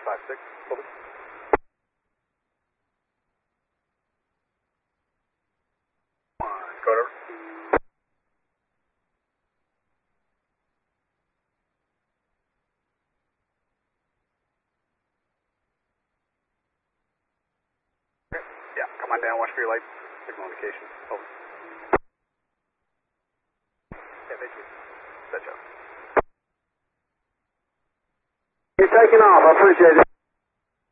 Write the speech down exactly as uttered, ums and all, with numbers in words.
five six, over. Code over. Yeah, come on down, watch for your lights, signal indication, over. Yeah, thank you. Set job. You're taking off, I appreciate it.